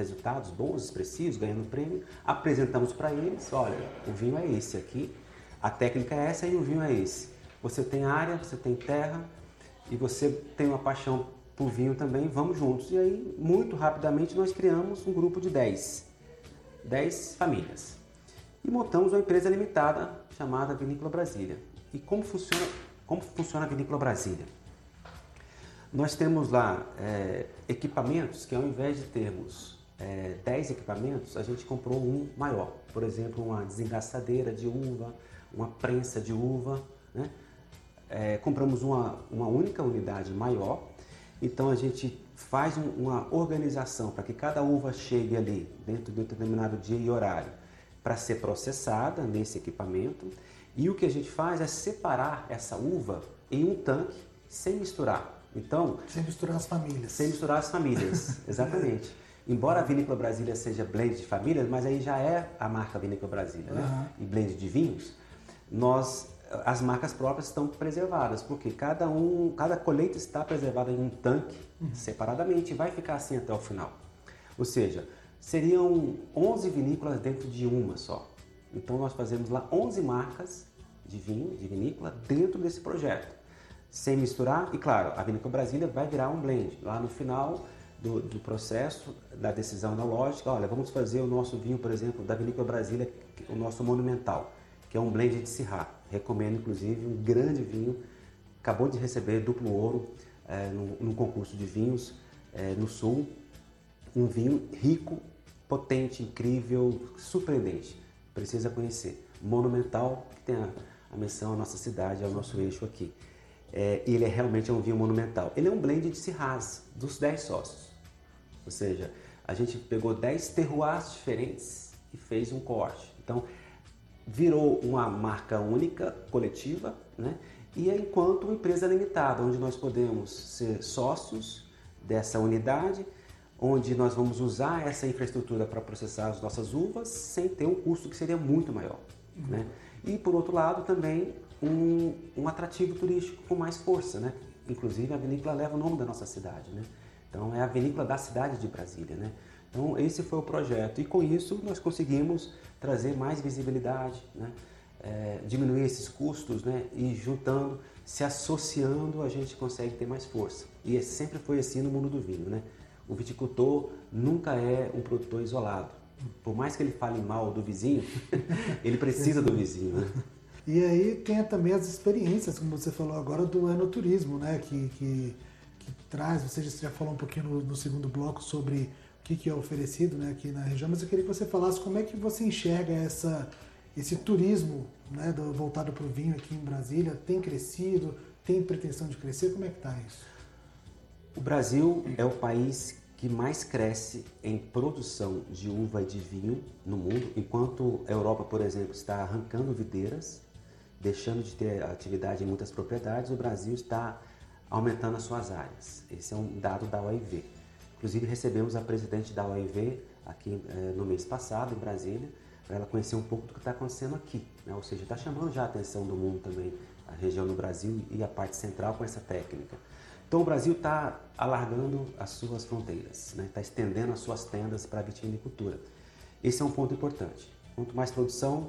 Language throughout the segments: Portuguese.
resultados bons, expressivos, ganhando prêmio, apresentamos para eles, olha, o vinho é esse aqui, a técnica é essa e o vinho é esse. Você tem área, você tem terra e você tem uma paixão por vinho também, vamos juntos. E aí, muito rapidamente, nós criamos um grupo de 10 famílias. E montamos uma empresa limitada chamada Vinícola Brasília. E como funciona a Vinícola Brasília? Nós temos lá equipamentos que, ao invés de termos 10 equipamentos, a gente comprou um maior. Por exemplo, uma desengaçadeira de uva, uma prensa de uva, né? Compramos uma única unidade maior. Então a gente faz uma organização para que cada uva chegue ali dentro de um determinado dia e horário para ser processada nesse equipamento. E o que a gente faz é separar essa uva em um tanque sem misturar. Então, sem misturar as famílias. Sem misturar as famílias, exatamente. Embora a Vinícola Brasília seja blend de famílias, mas aí já é a marca Vinícola Brasília, né? E blend de vinhos, as marcas próprias estão preservadas, porque cada colheita está preservada em um tanque separadamente e vai ficar assim até o final. Ou seja, seriam 11 vinícolas dentro de uma só. Então nós fazemos lá 11 marcas de vinho, de vinícola, dentro desse projeto. Sem misturar, e claro, a Vinícola Brasília vai virar um blend. Lá no final do processo, da decisão enológica, olha, vamos fazer o nosso vinho, por exemplo, da Vinícola Brasília, o nosso monumental, que é um blend de Syrah. Recomendo, inclusive, um grande vinho, acabou de receber duplo ouro num concurso de vinhos no Sul. Um vinho rico, potente, incrível, surpreendente. Precisa conhecer. Monumental, que tem a menção à nossa cidade, ao nosso eixo aqui. Ele realmente é um vinho monumental. Ele é um blend de Syrahs, dos 10 sócios. Ou seja, a gente pegou 10 terroirs diferentes e fez um corte. Então, virou uma marca única, coletiva, né? E enquanto uma empresa limitada, onde nós podemos ser sócios dessa unidade, onde nós vamos usar essa infraestrutura para processar as nossas uvas sem ter um custo que seria muito maior, né? E, por outro lado, também um atrativo turístico com mais força, né? Inclusive, a vinícola leva o nome da nossa cidade, né? Então, é a vinícola da cidade de Brasília, né? Então, esse foi o projeto. E, com isso, nós conseguimos trazer mais visibilidade, né? Diminuir esses custos, né? E juntando, se associando, a gente consegue ter mais força. E sempre foi assim no mundo do vinho, né? O viticultor nunca é um produtor isolado. Por mais que ele fale mal do vizinho, ele precisa do vizinho, né? E aí tem também as experiências, como você falou agora, do enoturismo, né? Que traz, você já falou um pouquinho no segundo bloco sobre o que é oferecido, né, aqui na região, mas eu queria que você falasse como é que você enxerga esse turismo, né, voltado para o vinho aqui em Brasília. Tem crescido? Tem pretensão de crescer? Como é que está isso? O Brasil é o país que mais cresce em produção de uva e de vinho no mundo, enquanto a Europa, por exemplo, está arrancando videiras, deixando de ter atividade em muitas propriedades, o Brasil está aumentando as suas áreas. Esse é um dado da OIV. Inclusive, recebemos a presidente da OIV aqui no mês passado, em Brasília, para ela conhecer um pouco do que está acontecendo aqui, né? Ou seja, está chamando já a atenção do mundo também, a região do Brasil e a parte central com essa técnica. Então, o Brasil está alargando as suas fronteiras, né? Está estendendo as suas tendas para a vitivinicultura. Esse é um ponto importante. Quanto mais produção,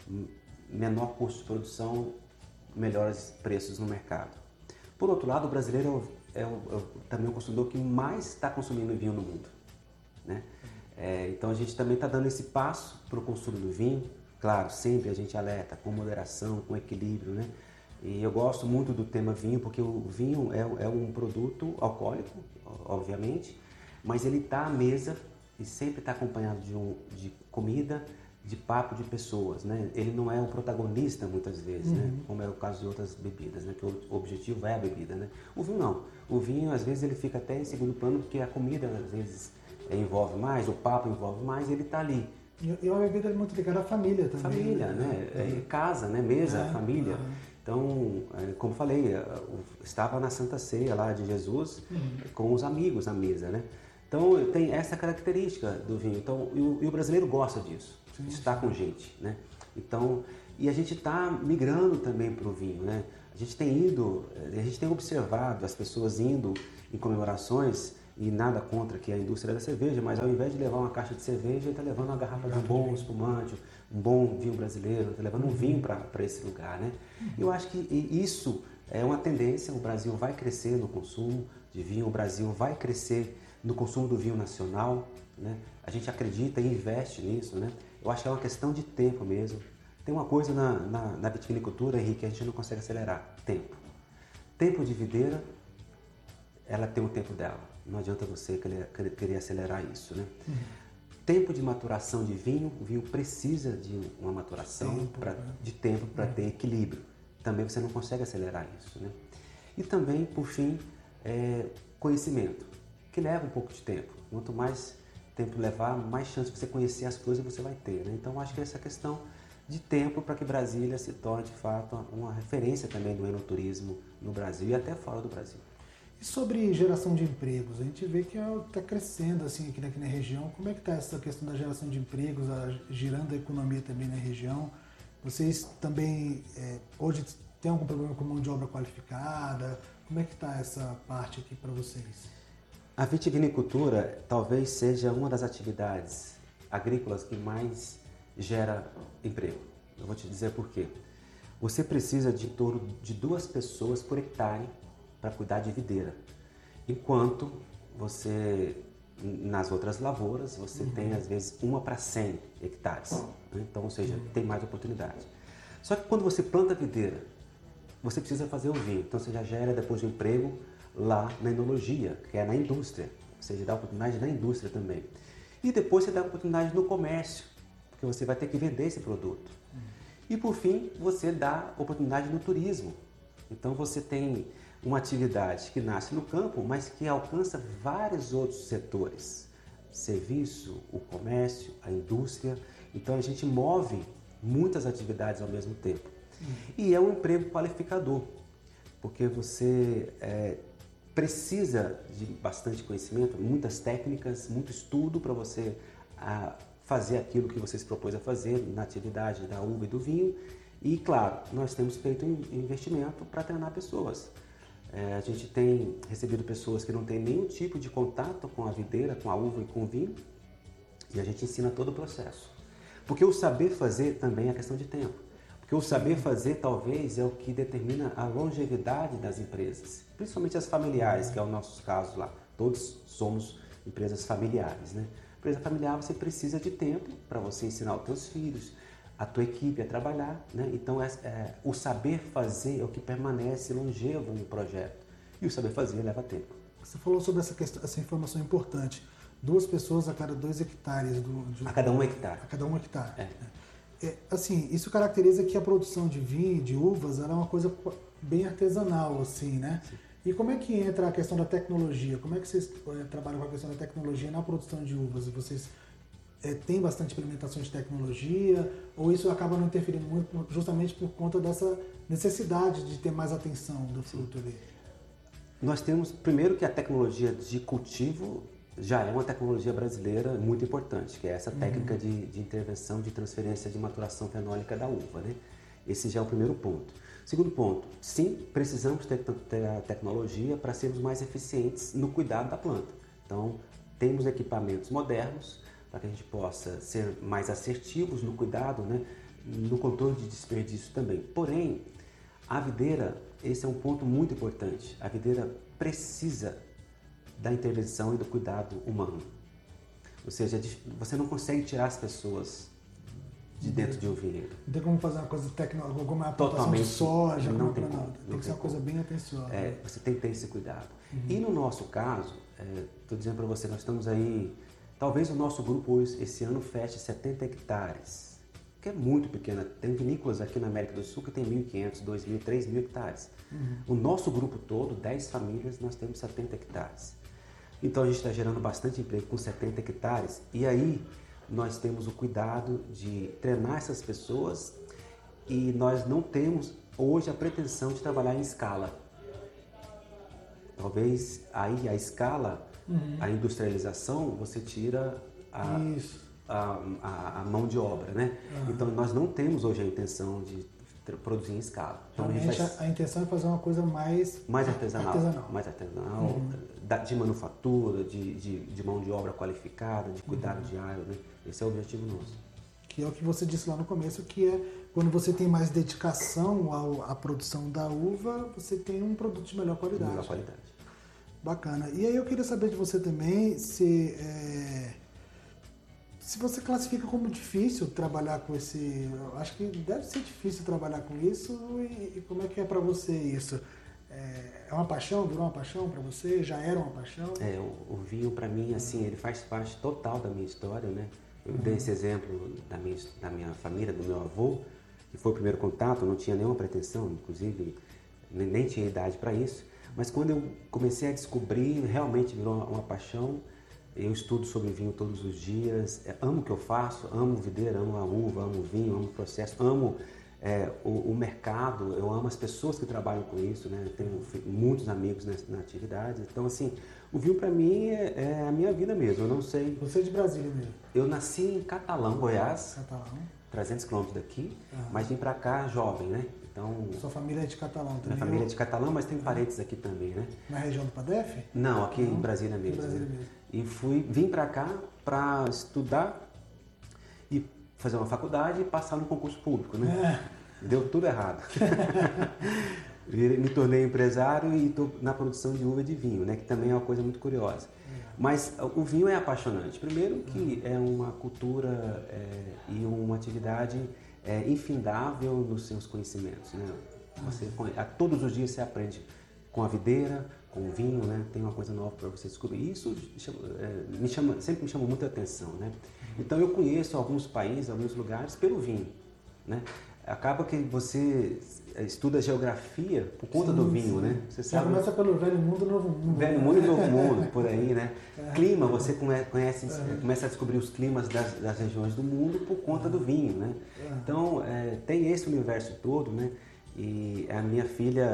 menor custo de produção, melhores preços no mercado. Por outro lado, o brasileiro é também o consumidor que mais está consumindo vinho no mundo, né? Então a gente também está dando esse passo para o consumo do vinho. Claro, sempre a gente alerta com moderação, com equilíbrio, né? E eu gosto muito do tema vinho, porque o vinho é um produto alcoólico, obviamente, mas ele está à mesa e sempre está acompanhado de comida, de papo de pessoas, né? Ele não é o protagonista muitas vezes, né? Como é o caso de outras bebidas, né? Que o objetivo é a bebida, né? O vinho não. O vinho, às vezes, ele fica até em segundo plano, porque a comida, às vezes, envolve mais, o papo envolve mais, e ele está ali. E uma bebida muito ligada à família também. Família, né? Casa, né? Mesa, família. Então, como falei, eu estava na Santa Ceia lá de Jesus com os amigos à mesa, né? Então, tem essa característica do vinho. Então, e o brasileiro gosta disso, de estar com gente, né? Então, e a gente está migrando também para o vinho, né? A gente tem observado as pessoas indo em comemorações e nada contra que a indústria da cerveja, mas ao invés de levar uma caixa de cerveja, ele está levando uma garrafa de um bom espumante, um bom vinho brasileiro, está levando um vinho para esse lugar, né? Eu acho que isso é uma tendência, o Brasil vai crescer no consumo de vinho, o Brasil vai crescer no consumo do vinho nacional, né? A gente acredita e investe nisso, né? Eu acho que é uma questão de tempo mesmo. Tem uma coisa na vitivinicultura, Henrique, que a gente não consegue acelerar: tempo. Tempo de videira, ela tem o tempo dela. Não adianta você querer acelerar isso, né? Tempo de maturação de vinho, o vinho precisa de uma maturação de tempo para ter equilíbrio. Também você não consegue acelerar isso, né? E também, por fim, conhecimento, que leva um pouco de tempo. Quanto mais tempo levar, mais chance de você conhecer as coisas você vai ter, né? Então, acho que essa questão de tempo para que Brasília se torne, de fato, uma referência também do enoturismo no Brasil e até fora do Brasil. E sobre geração de empregos, a gente vê que está crescendo assim aqui na região. Como é que está essa questão da geração de empregos, girando a economia também na região? Vocês também hoje tem algum problema com mão de obra qualificada? Como é que está essa parte aqui para vocês? A vitivinicultura talvez seja uma das atividades agrícolas que mais gera emprego. Eu vou te dizer por quê. Você precisa de em torno de 2 pessoas por hectare para cuidar de videira, enquanto você, nas outras lavouras, você tem às vezes 1 para 100 hectares, né? Então, ou seja, tem mais oportunidade. Só que quando você planta videira, você precisa fazer o vinho, então você já gera depois um emprego lá na enologia, que é na indústria, ou seja, dá oportunidade na indústria também. E depois você dá oportunidade no comércio, porque você vai ter que vender esse produto. E por fim, você dá oportunidade no turismo. Então você tem uma atividade que nasce no campo, mas que alcança vários outros setores. Serviço, o comércio, a indústria. Então a gente move muitas atividades ao mesmo tempo. E é um emprego qualificador, porque você precisa de bastante conhecimento, muitas técnicas, muito estudo para você fazer aquilo que você se propôs a fazer na atividade da uva e do vinho. E claro, nós temos feito um investimento para treinar pessoas. A gente tem recebido pessoas que não têm nenhum tipo de contato com a videira, com a uva e com o vinho, e a gente ensina todo o processo. Porque o saber fazer também é questão de tempo. Porque o saber fazer talvez é o que determina a longevidade das empresas, principalmente as familiares, que é o nosso caso lá. Todos somos empresas familiares, né? Empresa familiar, você precisa de tempo para você ensinar os teus filhos, a tua equipe a trabalhar, né? Então o saber fazer é o que permanece longevo no projeto, e o saber fazer leva tempo. Você falou sobre essa informação importante: 2 pessoas a cada 2 hectares a cada 1 hectare. A cada 1 hectare. Assim, isso caracteriza que a produção de vinho, de uvas, ela é uma coisa bem artesanal, assim, né? Sim. E como é que entra a questão da tecnologia? Como é que vocês trabalham com a questão da tecnologia na produção de uvas? Vocês têm bastante implementação de tecnologia, ou isso acaba não interferindo muito justamente por conta dessa necessidade de ter mais atenção do fruto ali? Nós temos, primeiro, que a tecnologia de cultivo já é uma tecnologia brasileira muito importante, que é essa técnica de intervenção, de transferência de maturação fenólica da uva, né? Esse já é o primeiro ponto. Segundo ponto, sim, precisamos ter a tecnologia para sermos mais eficientes no cuidado da planta. Então, temos equipamentos modernos para que a gente possa ser mais assertivos no cuidado, né? No controle de desperdício também. Porém, a videira, esse é um ponto muito importante, a videira precisa da intervenção e do cuidado humano. Ou seja, você não consegue tirar as pessoas de dentro de um vinhedo. Não tem como fazer uma coisa tecnológica, como a plantação de soja, não tem como. Tem que ser uma coisa bem atenciosa. Você tem que ter esse cuidado. E no nosso caso, estou dizendo para você, nós estamos aí, talvez o nosso grupo esse ano feche 70 hectares, que é muito pequena. Tem vinícolas aqui na América do Sul que tem 1.500, 2.000, 3.000 hectares. O nosso grupo todo, 10 famílias, nós temos 70 hectares. Então a gente está gerando bastante emprego com 70 hectares, e aí nós temos o cuidado de treinar essas pessoas, e nós não temos hoje a pretensão de trabalhar em escala. Talvez aí a escala, a industrialização, você tira a mão de obra, né? Então nós não temos hoje a intenção de produzir em escala. Então, a intenção é fazer uma coisa mais artesanal. De manufatura, de mão de obra qualificada, de cuidado diário, né? Esse é o objetivo nosso. Que é o que você disse lá no começo, que é quando você tem mais dedicação à produção da uva, você tem um produto de melhor qualidade. De melhor qualidade. Bacana. E aí eu queria saber de você também se você classifica como difícil trabalhar com esse... Eu acho que deve ser difícil trabalhar com isso. E como é que é para você isso? É uma paixão? Virou uma paixão para você? Já era uma paixão? O vinho para mim, assim, ele faz parte total da minha história, né? Eu dei esse exemplo da minha família, do meu avô, que foi o primeiro contato, não tinha nenhuma pretensão, inclusive nem tinha idade para isso. Mas quando eu comecei a descobrir, realmente virou uma paixão. Eu estudo sobre vinho todos os dias, amo o que eu faço, amo videira, amo a uva, amo o vinho, amo o processo, amo o mercado, eu amo as pessoas que trabalham com isso, né? Eu tenho muitos amigos na atividade. Então, assim, o vinho para mim é a minha vida mesmo, eu não sei... Você é de Brasília mesmo? Eu nasci em Catalão, Goiás, 300 quilômetros daqui, mas vim para cá jovem, né? Então, sua família é de Catalão também? Minha família é de Catalão, mas tem parentes aqui também, né? Na região do Padef? Não, aqui em Brasília mesmo. E vim para cá para estudar e fazer uma faculdade e passar no concurso público, né? Deu tudo errado. Me tornei empresário e estou na produção de uva e de vinho, né? Que também é uma coisa muito curiosa. Mas o vinho é apaixonante. Primeiro que é uma cultura e uma atividade infindável nos seus conhecimentos, né? Todos os dias você aprende com a videira, com o vinho, né? Tem uma coisa nova para você descobrir. Isso sempre me chamou muita atenção, né? Então eu conheço alguns países, alguns lugares pelo vinho, né? Acaba que você estuda geografia por conta do vinho, né? Você sabe. Começa pelo velho mundo e novo mundo. Velho mundo e novo mundo, por aí, né? Clima, você começa a descobrir os climas das regiões do mundo por conta do vinho, né? Então, tem esse universo todo, né? E as minhas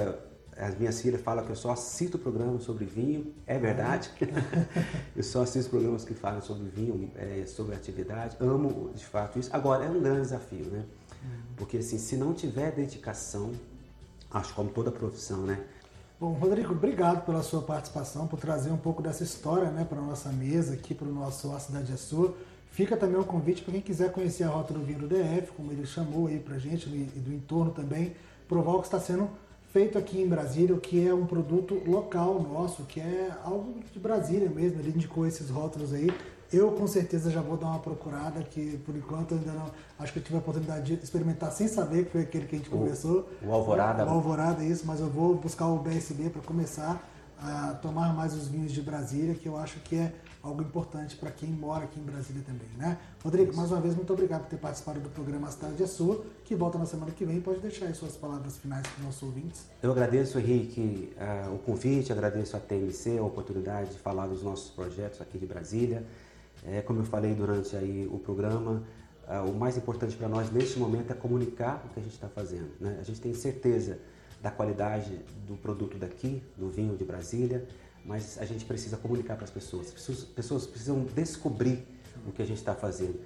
filhas falam que eu só assisto programas sobre vinho, é verdade. Eu só assisto programas que falam sobre vinho, sobre atividade, amo de fato isso. Agora, é um grande desafio, né? Porque assim, se não tiver dedicação, acho como toda profissão, né? Bom, Rodrigo, obrigado pela sua participação, por trazer um pouco dessa história, né, para a nossa mesa aqui, para o nosso A Cidade é Sua. Fica também o convite para quem quiser conhecer a Rota do Vinho do DF, como ele chamou aí pra gente, e do entorno também, provar o que está sendo feito aqui em Brasília, o que é um produto local nosso, que é algo de Brasília mesmo. Ele indicou esses rótulos aí. Eu com certeza já vou dar uma procurada, que por enquanto ainda não. Acho que eu tive a oportunidade de experimentar sem saber que foi aquele que a gente conversou. O Alvorada. O Alvorada, isso, mas eu vou buscar o BSB para começar a tomar mais os vinhos de Brasília, que eu acho que é algo importante para quem mora aqui em Brasília também, né? Rodrigo, mais uma vez, muito obrigado por ter participado do programa A Cidade é Sua, que volta na semana que vem. Pode deixar aí suas palavras finais para os nossos ouvintes. Eu agradeço, Henrique, o convite, agradeço a TMC, a oportunidade de falar dos nossos projetos aqui de Brasília. Como eu falei durante aí o programa, o mais importante para nós neste momento é comunicar o que a gente está fazendo, né? A gente tem certeza da qualidade do produto daqui, do vinho de Brasília, mas a gente precisa comunicar para as pessoas. As pessoas precisam descobrir o que a gente está fazendo.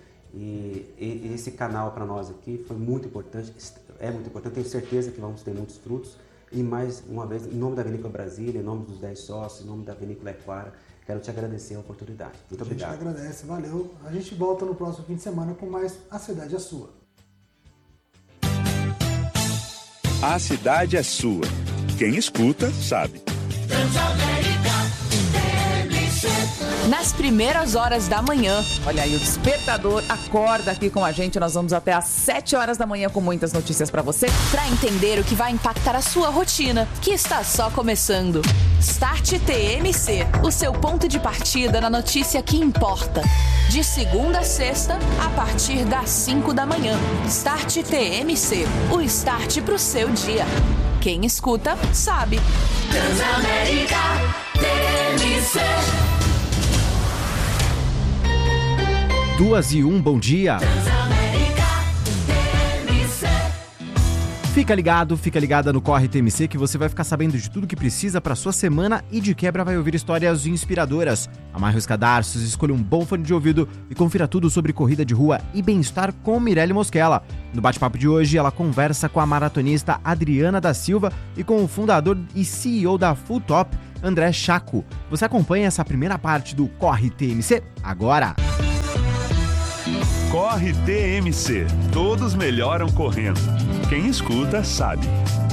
E esse canal para nós aqui foi muito importante, é muito importante. Tenho certeza que vamos ter muitos frutos. E mais uma vez, em nome da Vinícola Brasília, em nome dos 10 sócios, em nome da Vinícola Equara, quero te agradecer a oportunidade. Muito obrigado. A gente agradece, valeu. A gente volta no próximo fim de semana com mais A Cidade é Sua. A Cidade é Sua. Quem escuta, sabe. Nas primeiras horas da manhã, olha aí, o despertador acorda aqui com a gente. Nós vamos até às 7 horas da manhã com muitas notícias para você, para entender o que vai impactar a sua rotina, que está só começando. Start TMC, o seu ponto de partida na notícia que importa. De segunda a sexta, a partir das 5 da manhã. Start TMC, o start para o seu dia. Quem escuta, sabe. Transamérica TMC. 2:01, bom dia. Fica ligada no Corre TMC que você vai ficar sabendo de tudo que precisa para sua semana e de quebra vai ouvir histórias inspiradoras. Amarre os cadarços, escolha um bom fone de ouvido e confira tudo sobre corrida de rua e bem-estar com Mirelle Mosquela. No bate-papo de hoje, ela conversa com a maratonista Adriana da Silva e com o fundador e CEO da Full Top, André Chaco. Você acompanha essa primeira parte do Corre TMC agora. Corre TMC. Todos melhoram correndo. Quem escuta sabe.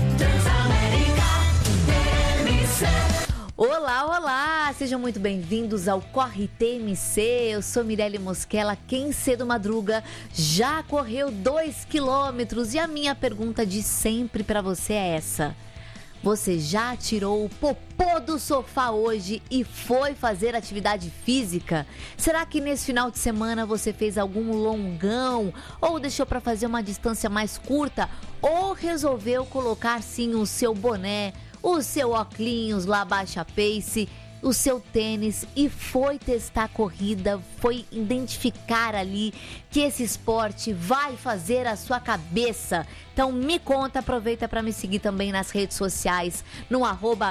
Olá! Sejam muito bem-vindos ao Corre TMC. Eu sou Mirelle Mosquela. Quem cedo madruga já correu 2 quilômetros. E a minha pergunta de sempre para você é essa. Você já tirou o popô do sofá hoje e foi fazer atividade física? Será que nesse final de semana você fez algum longão? Ou deixou para fazer uma distância mais curta? Ou resolveu colocar sim o seu boné, o seu óculos lá baixa pace, o seu tênis e foi testar a corrida, foi identificar ali que esse esporte vai fazer a sua cabeça? Então me conta, aproveita para me seguir também nas redes sociais, no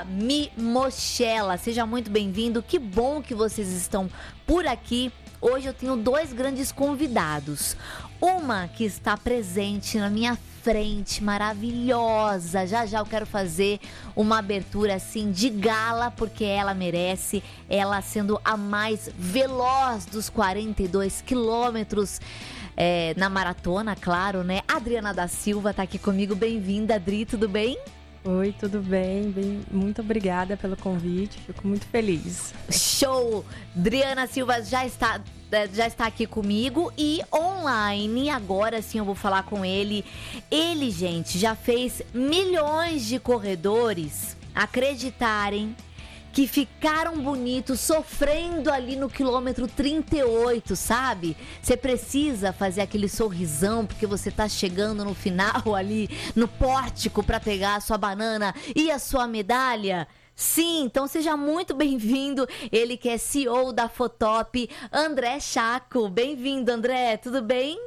@mimochela. Seja muito bem-vindo, que bom que vocês estão por aqui. Hoje eu tenho 2 grandes convidados. Uma que está presente na minha frente, maravilhosa. Já eu quero fazer uma abertura assim de gala, porque ela merece. Ela sendo a mais veloz dos 42 quilômetros na maratona, claro, né? Adriana da Silva tá aqui comigo. Bem-vinda, Adri, tudo bem? Oi, tudo bem? Muito obrigada pelo convite, fico muito feliz. Show! Adriana Silva já está aqui comigo e online, agora sim eu vou falar com ele. Ele, gente, já fez milhões de corredores acreditarem que ficaram bonitos sofrendo ali no quilômetro 38, sabe? Você precisa fazer aquele sorrisão porque você tá chegando no final ali, no pórtico, para pegar a sua banana e a sua medalha. Sim, então seja muito bem-vindo. Ele que é CEO da Full Top, André Chaco. Bem-vindo, André. Tudo bem?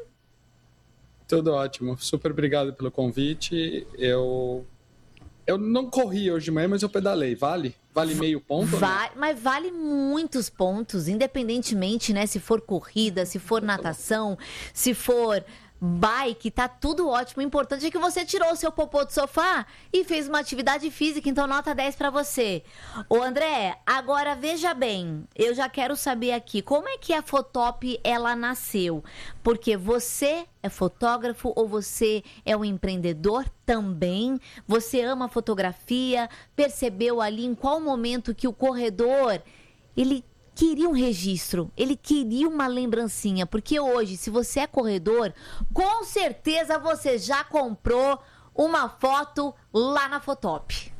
Tudo ótimo. Super obrigado pelo convite. Eu não corri hoje de manhã, mas eu pedalei. Vale? Vale meio ponto? Mas vale muitos pontos, independentemente, né? Se for corrida, se for natação, se for bike, tá tudo ótimo. O importante é que você tirou o seu popô do sofá e fez uma atividade física, então nota 10 pra você. Ô André, agora veja bem, eu já quero saber aqui, como é que a Full Top, ela nasceu? Porque você é fotógrafo ou você é um empreendedor também? Você ama fotografia? Percebeu ali em qual momento que o corredor, ele queria um registro, ele queria uma lembrancinha, porque hoje, se você é corredor, com certeza você já comprou uma foto lá na Full Top.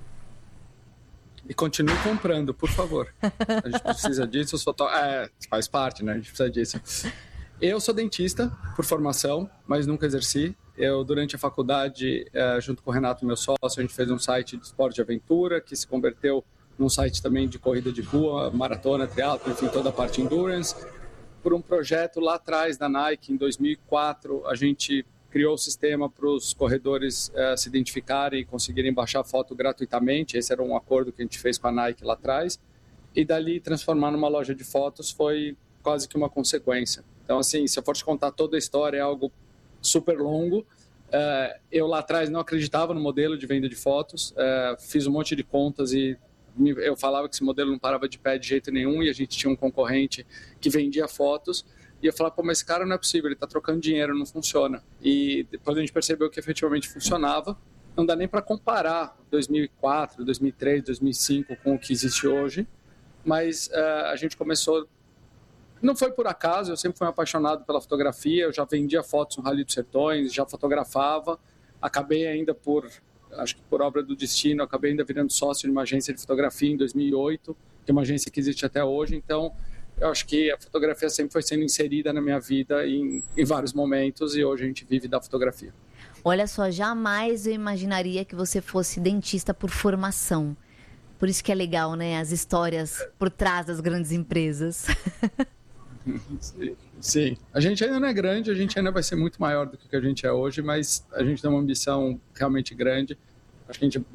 E continue comprando, por favor. A gente precisa disso, os faz parte, né? A gente precisa disso. Eu sou dentista por formação, mas nunca exerci. Eu, durante a faculdade, junto com o Renato, meu sócio, a gente fez um site de esporte de aventura, que se converteu num site também de corrida de rua, maratona, triatlo, enfim, toda a parte endurance. Por um projeto lá atrás da Nike, em 2004, a gente criou o sistema para os corredores se identificarem e conseguirem baixar foto gratuitamente. Esse era um acordo que a gente fez com a Nike lá atrás. E dali, transformar numa loja de fotos foi quase que uma consequência. Então, assim, se eu for te contar toda a história, é algo super longo. Eu lá atrás não acreditava no modelo de venda de fotos, fiz um monte de contas e eu falava que esse modelo não parava de pé de jeito nenhum e a gente tinha um concorrente que vendia fotos e eu falava, pô, mas esse cara não é possível, ele está trocando dinheiro, não funciona. E depois a gente percebeu que efetivamente funcionava. Não dá nem para comparar 2004, 2003, 2005 com o que existe hoje, mas a gente começou... Não foi por acaso, eu sempre fui apaixonado pela fotografia, eu já vendia fotos no Rally dos Sertões, já fotografava, acabei ainda acho que por obra do destino, acabei ainda virando sócio de uma agência de fotografia em 2008, que é uma agência que existe até hoje, então eu acho que a fotografia sempre foi sendo inserida na minha vida em vários momentos e hoje a gente vive da fotografia. Olha só, jamais eu imaginaria que você fosse dentista por formação. Por isso que é legal, né? As histórias por trás das grandes empresas. Sim, a gente ainda não é grande, a gente ainda vai ser muito maior do que a gente é hoje, mas a gente tem uma ambição realmente grande. Acho que a gente,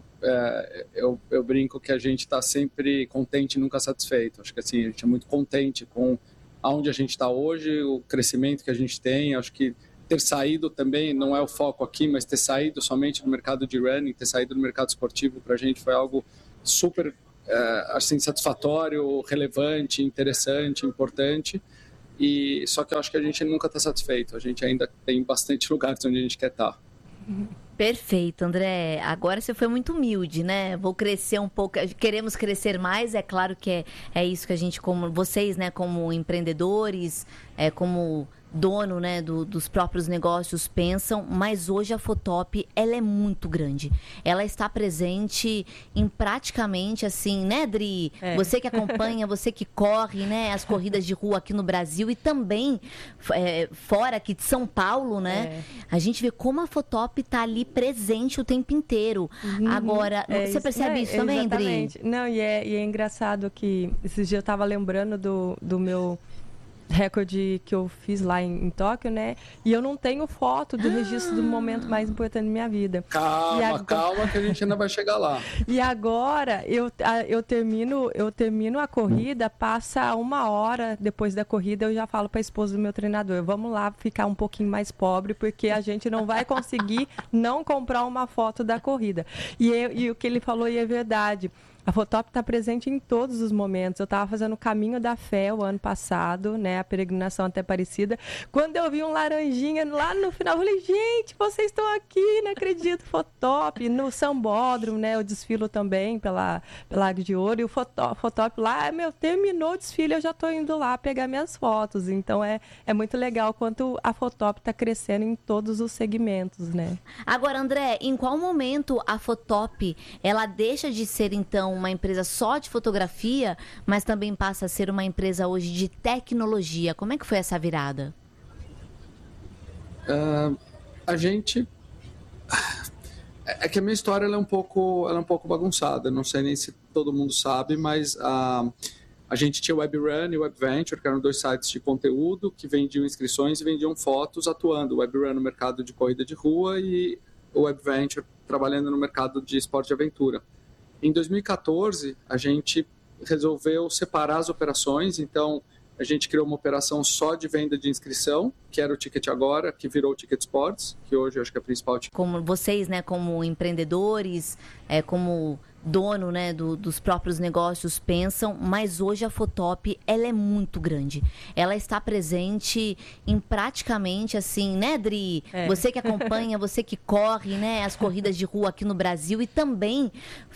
eu brinco que a gente está sempre contente e nunca satisfeito. Acho que assim, a gente é muito contente com aonde a gente está hoje, o crescimento que a gente tem. Acho que ter saído também, não é o foco aqui, mas ter saído somente do mercado de running, ter saído do mercado esportivo para a gente foi algo super assim, satisfatório, relevante, interessante, importante. E só que eu acho que a gente nunca está satisfeito. A gente ainda tem bastante lugares onde a gente quer estar. Perfeito, André. Agora você foi muito humilde, né? Vou crescer um pouco. Queremos crescer mais. É claro que é isso que a gente, como vocês, né, como empreendedores, como dono, né, dos próprios negócios pensam, mas hoje a Fotop, ela é muito grande. Ela está presente em praticamente assim, né, Dri? Você que acompanha, você que corre, né, as corridas de rua aqui no Brasil e também fora aqui de São Paulo, né? A gente vê como a Fotop está ali presente o tempo inteiro. Agora, você percebe isso também, exatamente. Dri? Não, e é engraçado que esses dias eu estava lembrando do meu recorde que eu fiz lá em Tóquio, né? E eu não tenho foto do registro do momento mais importante da minha vida. Calma que a gente ainda vai chegar lá. E agora eu termino a corrida, passa 1 hora depois da corrida, eu já falo para a esposa do meu treinador, vamos lá ficar um pouquinho mais pobre, porque a gente não vai conseguir não comprar uma foto da corrida. E o que ele falou e é verdade. A Fotop está presente em todos os momentos. Eu estava fazendo o Caminho da Fé o ano passado, né? A peregrinação até Aparecida. Quando eu vi um laranjinha lá no final, eu falei, gente, vocês estão aqui, não acredito. Fotop, no Sambódromo, né? Eu desfilo também pela Águia de Ouro. E o Fotop lá, terminou o desfile, eu já estou indo lá pegar minhas fotos. Então, é muito legal quanto a Fotop está crescendo em todos os segmentos, né? Agora, André, em qual momento a Fotop, ela deixa de ser, então, uma empresa só de fotografia, mas também passa a ser uma empresa hoje de tecnologia? Como é que foi essa virada? A gente... É que a minha história ela é um pouco bagunçada. Não sei nem se todo mundo sabe, mas a gente tinha o WebRun e o WebVenture, que eram 2 sites de conteúdo que vendiam inscrições e vendiam fotos atuando. O WebRun no mercado de corrida de rua e o WebVenture trabalhando no mercado de esporte de aventura. Em 2014, a gente resolveu separar as operações, então a gente criou uma operação só de venda de inscrição, que era o Ticket Agora, que virou o Ticket Sports, que hoje eu acho que é a principal... Como vocês, né, como empreendedores, como dono, né, dos próprios negócios pensam, mas hoje a Fotop, ela é muito grande. Ela está presente em praticamente assim, né, Dri? Você que acompanha, você que corre, né, as corridas de rua aqui no Brasil e também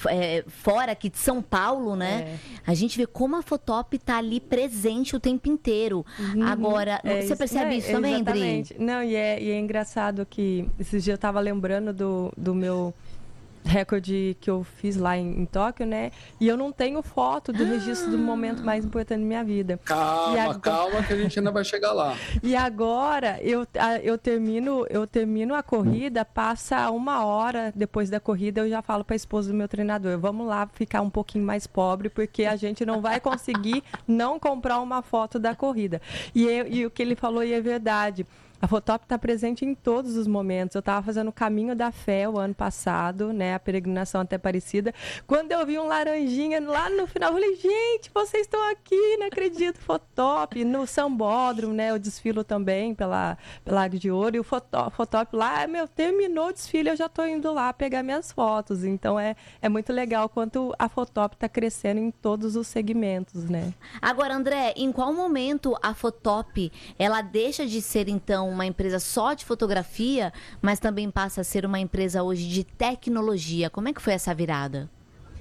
fora aqui de São Paulo, né? A gente vê como a Fotop está ali presente o tempo inteiro. Agora, você percebe isso também, exatamente. Dri? Não, e é engraçado que esses dias eu estava lembrando do meu recorde que eu fiz lá em Tóquio, né? E eu não tenho foto do registro do momento mais importante da minha vida. Calma que a gente ainda vai chegar lá. E agora eu termino a corrida, passa 1 hora depois da corrida, eu já falo para a esposa do meu treinador, vamos lá ficar um pouquinho mais pobre, porque a gente não vai conseguir não comprar uma foto da corrida. E o que ele falou e é verdade. A Fotop está presente em todos os momentos. Eu estava fazendo o Caminho da Fé o ano passado, né? A peregrinação até Aparecida. Quando eu vi um laranjinha lá no final, eu falei, gente, vocês estão aqui, não acredito. Fotop, no Sambódromo, né? Eu desfilo também pela Águia de Ouro. E o Fotop lá, terminou o desfile, eu já estou indo lá pegar minhas fotos. Então, é muito legal quanto a Fotop está crescendo em todos os segmentos, né? Agora, André, em qual momento a Fotop, ela deixa de ser, então, uma empresa só de fotografia, mas também passa a ser uma empresa hoje de tecnologia? Como é que foi essa virada?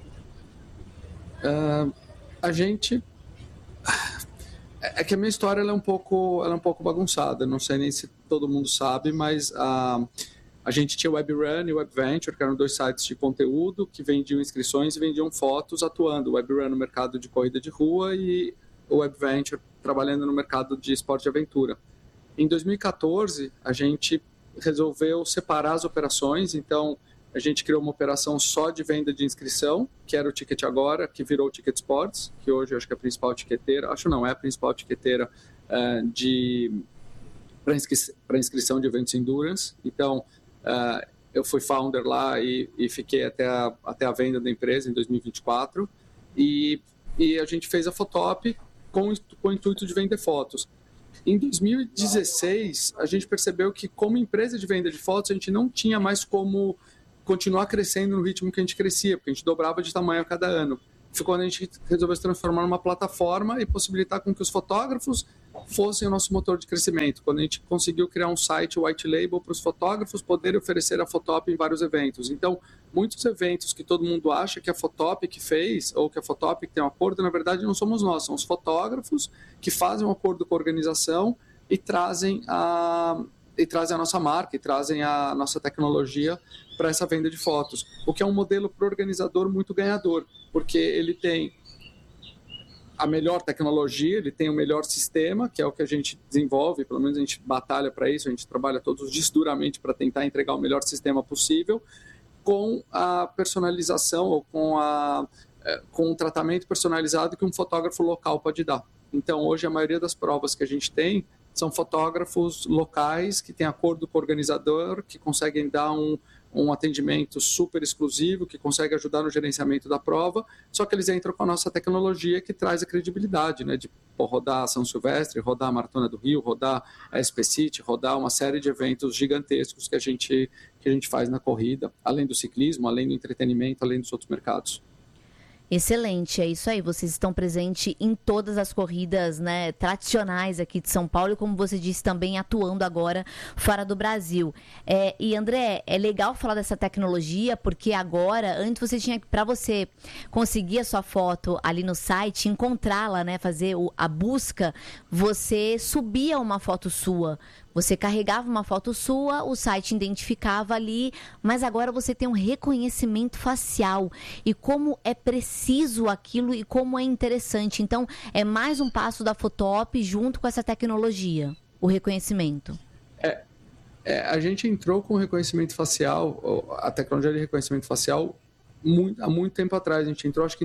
A gente... É que a minha história ela é um pouco bagunçada. Não sei nem se todo mundo sabe, mas a gente tinha o WebRun e o WebVenture, que eram 2 sites de conteúdo que vendiam inscrições e vendiam fotos atuando. O WebRun no mercado de corrida de rua e o WebVenture trabalhando no mercado de esporte de aventura. Em 2014, a gente resolveu separar as operações, então a gente criou uma operação só de venda de inscrição, que era o Ticket Agora, que virou o Ticket Sports, que hoje eu acho que é a principal tiqueteira, é a principal tiqueteira para inscrição de eventos endurance. Então, eu fui founder lá e fiquei até a venda da empresa em 2024. E a gente fez a Fotop com o intuito de vender fotos. Em 2016, a gente percebeu que, como empresa de venda de fotos, a gente não tinha mais como continuar crescendo no ritmo que a gente crescia, porque a gente dobrava de tamanho a cada ano. Foi quando a gente resolveu se transformar numa plataforma e possibilitar com que os fotógrafos fossem o nosso motor de crescimento. Quando a gente conseguiu criar um site white label para os fotógrafos poderem oferecer a Fotop em vários eventos. Então, muitos eventos que todo mundo acha que a Fotop que fez, ou que a Fotop que tem um acordo, na verdade não somos nós, são os fotógrafos que fazem um acordo com a organização e trazem a nossa marca, e trazem a nossa tecnologia para essa venda de fotos. O que é um modelo para o organizador muito ganhador, porque ele tem a melhor tecnologia, ele tem o melhor sistema, que é o que a gente desenvolve, pelo menos a gente batalha para isso, a gente trabalha todos os dias duramente para tentar entregar o melhor sistema possível, com a personalização ou com o tratamento personalizado que um fotógrafo local pode dar. Então, hoje, a maioria das provas que a gente tem são fotógrafos locais que têm acordo com o organizador, que conseguem dar um atendimento super exclusivo, que consegue ajudar no gerenciamento da prova, só que eles entram com a nossa tecnologia que traz a credibilidade, né, de rodar a São Silvestre, rodar a Maratona do Rio, rodar a SP City, rodar uma série de eventos gigantescos que a gente faz na corrida, além do ciclismo, além do entretenimento, além dos outros mercados. Excelente, é isso aí. Vocês estão presentes em todas as corridas, né, tradicionais aqui de São Paulo e, como você disse, também atuando agora fora do Brasil. E André, é legal falar dessa tecnologia porque agora, antes você tinha, para você conseguir a sua foto ali no site, encontrá-la, né, fazer a busca, você subia uma foto sua. Você carregava uma foto sua, o site identificava ali, mas agora você tem um reconhecimento facial. E como é preciso aquilo e como é interessante. Então, é mais um passo da Fotop junto com essa tecnologia, o reconhecimento. A gente entrou com o reconhecimento facial, a tecnologia de reconhecimento facial, há muito tempo atrás. A gente entrou, acho que em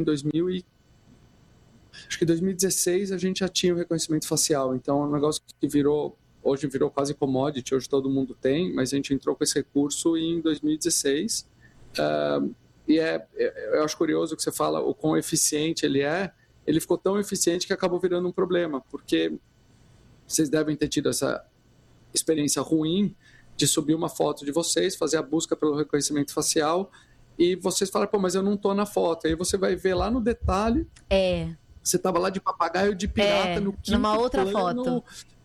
2016 a gente já tinha o reconhecimento facial. Então, é um negócio que hoje virou quase commodity, hoje todo mundo tem, mas a gente entrou com esse recurso em 2016. Eu acho curioso que você fala o quão eficiente ele ficou tão eficiente que acabou virando um problema, porque vocês devem ter tido essa experiência ruim de subir uma foto de vocês, fazer a busca pelo reconhecimento facial, e vocês falam, pô, mas eu não estou na foto. Aí você vai ver lá no detalhe, você estava lá de papagaio de pirata no quinto numa outra plano, foto.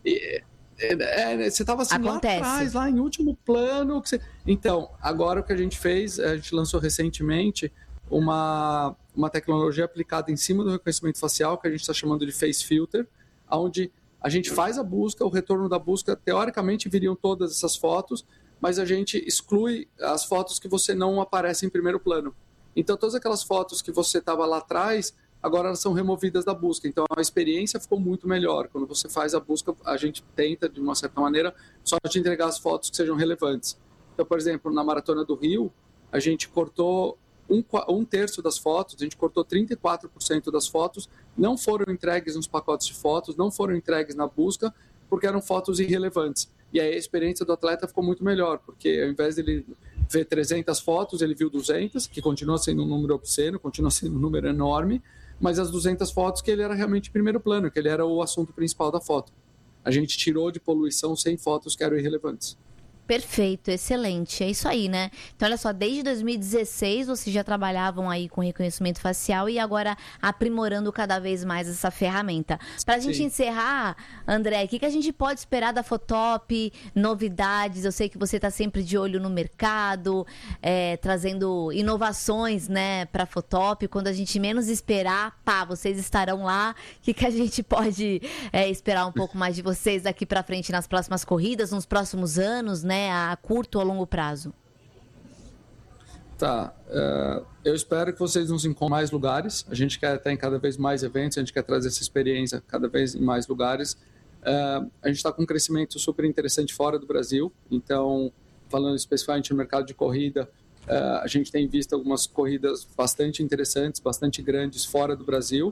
Você estava assim Acontece. lá atrás, lá em último plano. Então, agora o que a gente fez, a gente lançou recentemente uma tecnologia aplicada em cima do reconhecimento facial, que a gente está chamando de Face Filter, onde a gente faz a busca, o retorno da busca, teoricamente viriam todas essas fotos, mas a gente exclui as fotos que você não aparece em primeiro plano. Então, todas aquelas fotos que você estava lá atrás, agora elas são removidas da busca. Então, a experiência ficou muito melhor. Quando você faz a busca, a gente tenta, de uma certa maneira, só te entregar as fotos que sejam relevantes. Então, por exemplo, na Maratona do Rio, a gente cortou um terço das fotos, a gente cortou 34% das fotos, não foram entregues nos pacotes de fotos, não foram entregues na busca, porque eram fotos irrelevantes. E aí a experiência do atleta ficou muito melhor, porque ao invés dele ver 300 fotos, ele viu 200, que continua sendo um número obsceno, continua sendo um número enorme, mas as 200 fotos que ele era realmente em primeiro plano, que ele era o assunto principal da foto. A gente tirou de poluição 100 fotos que eram irrelevantes. Perfeito, excelente. É isso aí, né? Então, olha só, desde 2016 vocês já trabalhavam aí com reconhecimento facial e agora aprimorando cada vez mais essa ferramenta. Para a gente encerrar, André, o que a gente pode esperar da Fotop? Novidades? Eu sei que você está sempre de olho no mercado, trazendo inovações, né, para a Fotop. Quando a gente menos esperar, vocês estarão lá. O que a gente pode esperar um pouco mais de vocês daqui para frente nas próximas corridas, nos próximos anos, né? A curto ou longo prazo? Eu espero que vocês nos encontrem em mais lugares. A gente quer estar em cada vez mais eventos, a gente quer trazer essa experiência cada vez em mais lugares. A gente está com um crescimento super interessante fora do Brasil, então, falando especificamente no mercado de corrida, a gente tem visto algumas corridas bastante interessantes, bastante grandes fora do Brasil.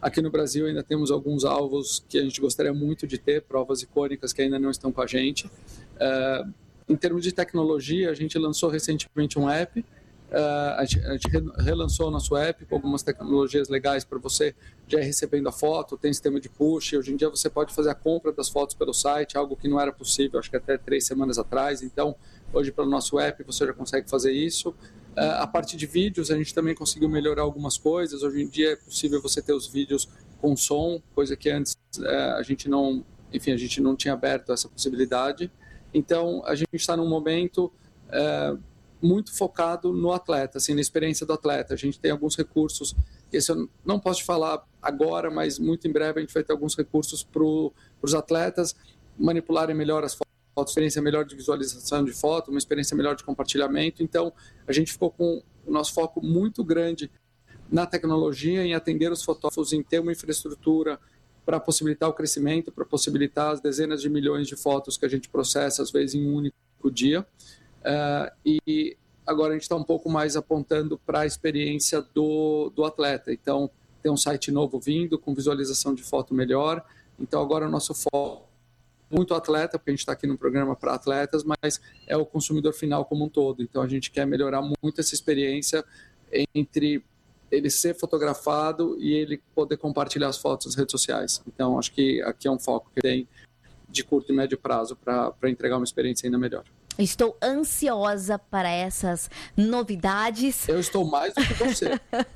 Aqui no Brasil ainda temos alguns alvos que a gente gostaria muito de ter, provas icônicas que ainda não estão com a gente. Em termos de tecnologia, a gente lançou recentemente um app. A gente relançou o nosso app com algumas tecnologias legais para você já ir recebendo a foto, tem sistema de push. Hoje em dia você pode fazer a compra das fotos pelo site, algo que não era possível, acho que até 3 semanas atrás. Então, hoje pelo nosso app você já consegue fazer isso. A parte de vídeos, a gente também conseguiu melhorar algumas coisas. Hoje em dia é possível você ter os vídeos com som, coisa que antes a gente não tinha aberto essa possibilidade. Então, a gente está num momento muito focado no atleta, assim, na experiência do atleta. A gente tem alguns recursos, que eu não posso te falar agora, mas muito em breve a gente vai ter alguns recursos para os atletas manipularem melhor as fotos, experiência melhor de visualização de foto, uma experiência melhor de compartilhamento. Então, a gente ficou com o nosso foco muito grande na tecnologia, em atender os fotógrafos, em ter uma infraestrutura para possibilitar o crescimento, para possibilitar as dezenas de milhões de fotos que a gente processa, às vezes, em um único dia. E agora a gente está um pouco mais apontando para a experiência do atleta. Então, tem um site novo vindo, com visualização de foto melhor. Então, agora o nosso foco muito atleta, porque a gente está aqui no programa para atletas, mas é o consumidor final como um todo. Então, a gente quer melhorar muito essa experiência entre ele ser fotografado e ele poder compartilhar as fotos nas redes sociais. Então, acho que aqui é um foco que tem de curto e médio prazo para entregar uma experiência ainda melhor. Estou ansiosa para essas novidades. Eu estou mais do que você.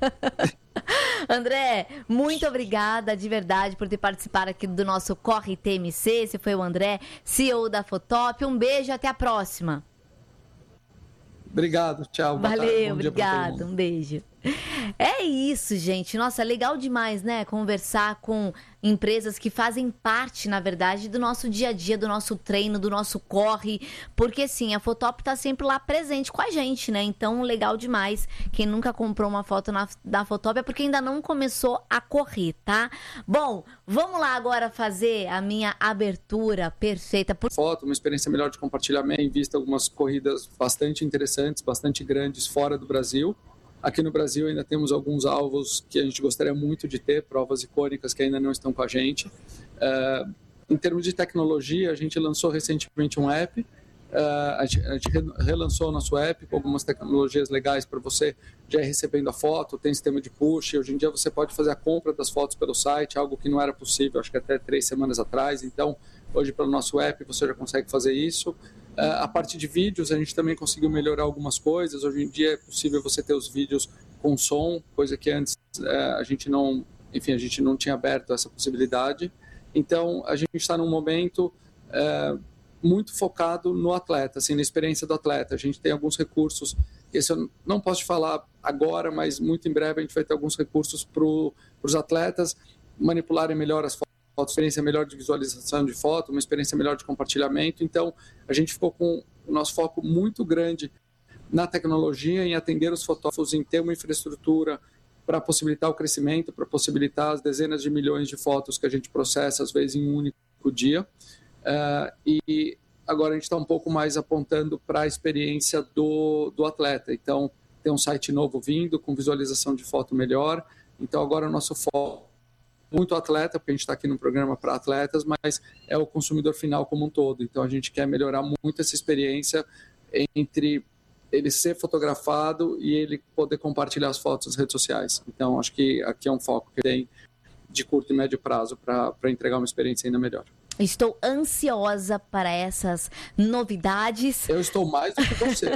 André, muito obrigada de verdade por ter participado aqui do nosso Corre TMC. Esse foi o André, CEO da Fotop. Um beijo e até a próxima. Obrigado, tchau. Valeu, obrigado, um beijo. É isso, gente. Nossa, legal demais, né? Conversar com empresas que fazem parte, na verdade, do nosso dia a dia, do nosso treino, do nosso corre. Porque, sim, a Fotop tá sempre lá presente com a gente, né? Então, legal demais. Quem nunca comprou uma foto da Fotop é porque ainda não começou a correr, tá? Bom, vamos lá agora fazer a minha abertura perfeita. Foto, uma experiência melhor de compartilhamento. Em vista algumas corridas bastante interessantes, bastante grandes fora do Brasil. Aqui no Brasil ainda temos alguns alvos que a gente gostaria muito de ter, provas icônicas que ainda não estão com a gente. Em termos de tecnologia, a gente lançou recentemente um app. A gente relançou o nosso app com algumas tecnologias legais para você já ir recebendo a foto, tem sistema de push. Hoje em dia você pode fazer a compra das fotos pelo site, algo que não era possível, acho que até 3 semanas atrás. Então, hoje pelo nosso app você já consegue fazer isso. A parte de vídeos, a gente também conseguiu melhorar algumas coisas. Hoje em dia é possível você ter os vídeos com som, coisa que antes a gente não tinha aberto essa possibilidade. Então, a gente está num momento muito focado no atleta, assim, na experiência do atleta. A gente tem alguns recursos, que eu não posso te falar agora, mas muito em breve a gente vai ter alguns recursos para os atletas manipularem melhor as fotos, experiência melhor de visualização de foto, uma experiência melhor de compartilhamento. Então, a gente ficou com o nosso foco muito grande na tecnologia, em atender os fotógrafos, em ter uma infraestrutura para possibilitar o crescimento, para possibilitar as dezenas de milhões de fotos que a gente processa, às vezes, em um único dia. E agora a gente está um pouco mais apontando para a experiência do atleta. Então, tem um site novo vindo, com visualização de foto melhor. Então, agora o nosso foco muito atleta, porque a gente está aqui no programa para atletas, mas é o consumidor final como um todo. Então, a gente quer melhorar muito essa experiência entre ele ser fotografado e ele poder compartilhar as fotos nas redes sociais. Então, acho que aqui é um foco que tem de curto e médio prazo para entregar uma experiência ainda melhor. Estou ansiosa para essas novidades. Eu estou mais do que você.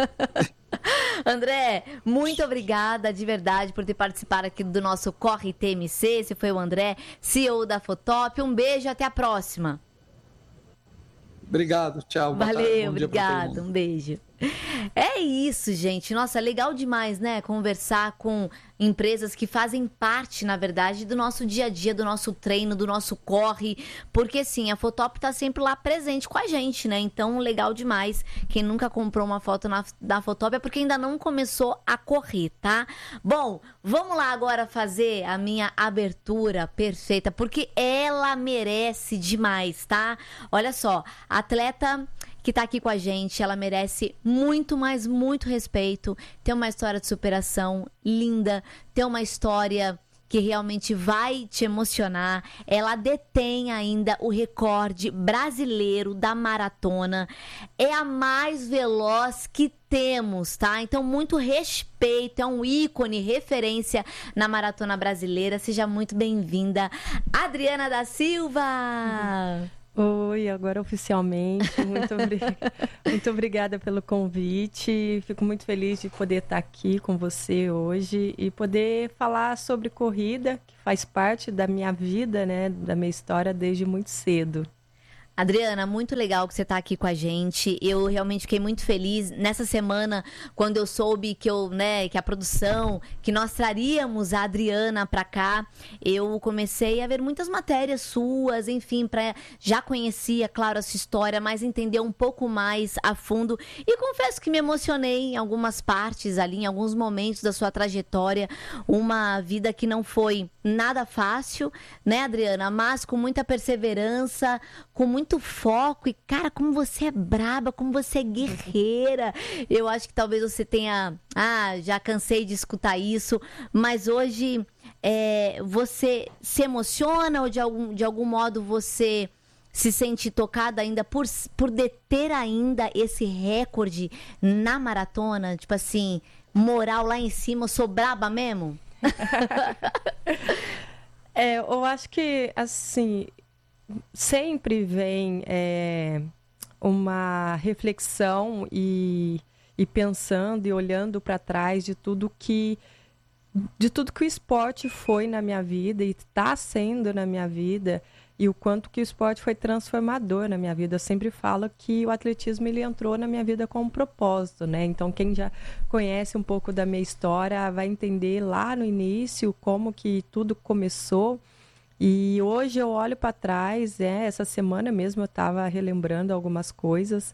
André, muito obrigada de verdade por ter participado aqui do nosso Corre TMC. Esse foi o André, CEO da Fotop. Um beijo e até a próxima. Obrigado, tchau. Valeu, obrigado, um beijo. É isso, gente. Nossa, legal demais, né? Conversar com empresas que fazem parte, na verdade, do nosso dia a dia, do nosso treino, do nosso corre. Porque, sim, a Fotop tá sempre lá presente com a gente, né? Então, legal demais. Quem nunca comprou uma foto da Fotop é porque ainda não começou a correr, tá? Bom, vamos lá agora fazer a minha abertura perfeita, porque ela merece demais, tá? Olha só, a atleta que tá aqui com a gente, ela merece muito, mas muito respeito. Tem uma história de superação linda, tem uma história que realmente vai te emocionar. Ela detém ainda o recorde brasileiro da maratona. É a mais veloz que temos, tá? Então, muito respeito, é um ícone, referência na maratona brasileira. Seja muito bem-vinda, Adriana da Silva! Oi, agora oficialmente, muito obrigada pelo convite, fico muito feliz de poder estar aqui com você hoje e poder falar sobre corrida, que faz parte da minha vida, né, da minha história desde muito cedo. Adriana, muito legal que você está aqui com a gente. Eu realmente fiquei muito feliz nessa semana quando eu soube que que a produção, que nós traríamos a Adriana para cá. Eu comecei a ver muitas matérias suas, enfim, já conhecia, claro, a sua história, mas entender um pouco mais a fundo. E confesso que me emocionei em algumas partes ali, em alguns momentos da sua trajetória. Uma vida que não foi nada fácil, né, Adriana? Mas com muita perseverança, com muito foco. E, cara, como você é braba, como você é guerreira. Eu acho que talvez você tenha... já cansei de escutar isso. Mas hoje, você se emociona ou de algum modo você se sente tocada ainda por deter ainda esse recorde na maratona? Tipo assim, moral lá em cima, eu sou braba mesmo? Eu acho que, assim, sempre vem uma reflexão e pensando e olhando para trás de tudo que o esporte foi na minha vida e está sendo na minha vida, e o quanto que o esporte foi transformador na minha vida. Eu sempre falo que o atletismo ele entrou na minha vida com um propósito, né? Então, quem já conhece um pouco da minha história vai entender lá no início como que tudo começou. E hoje eu olho para trás, essa semana mesmo eu estava relembrando algumas coisas,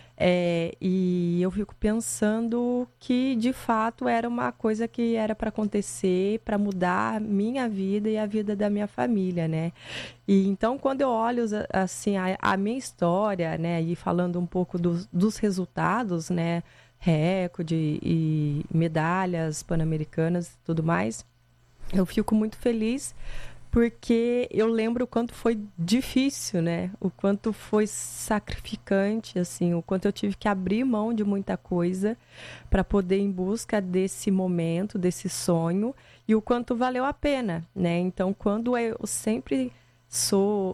e eu fico pensando que de fato era uma coisa que era para acontecer, para mudar a minha vida e a vida da minha família, né? E então quando eu olho assim a minha história, né, e falando um pouco dos resultados, né, recorde e medalhas pan-americanas e tudo mais, eu fico muito feliz. Porque eu lembro o quanto foi difícil, né? O quanto foi sacrificante, assim, o quanto eu tive que abrir mão de muita coisa para poder ir em busca desse momento, desse sonho, e o quanto valeu a pena, né? Então, quando eu sempre sou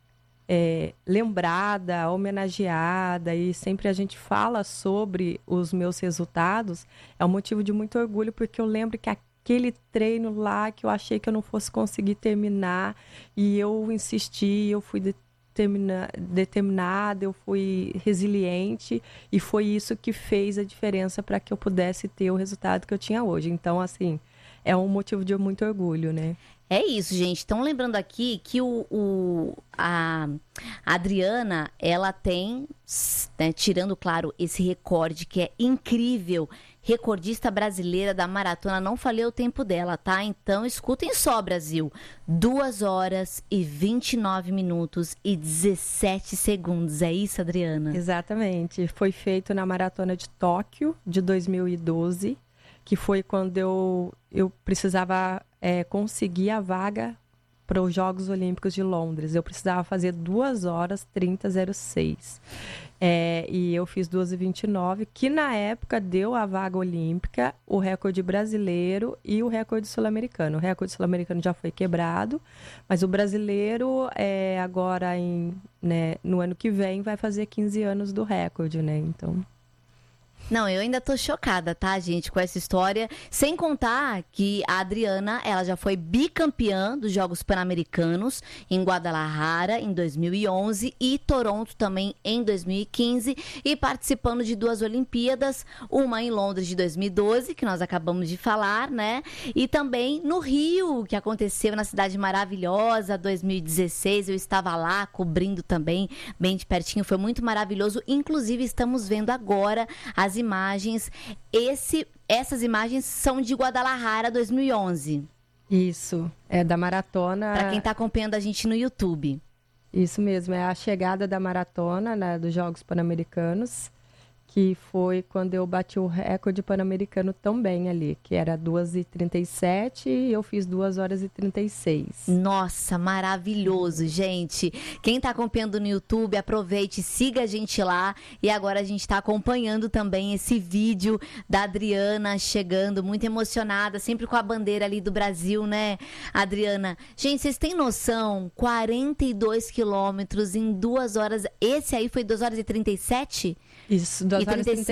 lembrada, homenageada, e sempre a gente fala sobre os meus resultados, é um motivo de muito orgulho, porque eu lembro que aquele treino lá que eu achei que eu não fosse conseguir terminar, e eu insisti, eu fui determinada, eu fui resiliente, e foi isso que fez a diferença para que eu pudesse ter o resultado que eu tinha hoje. Então, assim, é um motivo de muito orgulho, né? É isso, gente. Então, lembrando aqui que a Adriana, ela tem, né, tirando, claro, esse recorde que é incrível, recordista brasileira da maratona, não falei o tempo dela, tá? Então, escutem só, Brasil. 2 horas e 29 minutos e 17 segundos. É isso, Adriana? Exatamente. Foi feito na Maratona de Tóquio, de 2012, que foi quando eu precisava conseguir a vaga para os Jogos Olímpicos de Londres. Eu precisava fazer 2 horas 30:06. E eu fiz 2:29, que na época deu a vaga olímpica, o recorde brasileiro e o recorde sul-americano. O recorde sul-americano já foi quebrado, mas o brasileiro, agora no ano que vem, vai fazer 15 anos do recorde, né? Então... Não, eu ainda tô chocada, tá, gente, com essa história. Sem contar que a Adriana, ela já foi bicampeã dos Jogos Pan-Americanos em Guadalajara em 2011 e Toronto também em 2015, e participando de 2 Olimpíadas, uma em Londres de 2012, que nós acabamos de falar, né? E também no Rio, que aconteceu na cidade maravilhosa, 2016. Eu estava lá cobrindo também, bem de pertinho, foi muito maravilhoso. Inclusive, estamos vendo agora as imagens. Essas imagens são de Guadalajara 2011. Isso, é da maratona. Para quem está acompanhando a gente no YouTube. Isso mesmo, é a chegada da maratona, né, dos Jogos Pan-Americanos. que foi quando eu bati o recorde pan-americano também ali, que era 2h37 e eu fiz 2h36. Nossa, maravilhoso, gente. Quem tá acompanhando no YouTube, aproveite, siga a gente lá. E agora a gente tá acompanhando também esse vídeo da Adriana chegando, muito emocionada, sempre com a bandeira ali do Brasil, né, Adriana? Gente, vocês têm noção? 42 quilômetros em 2 horas. Esse aí foi 2h37? Isso, 2h37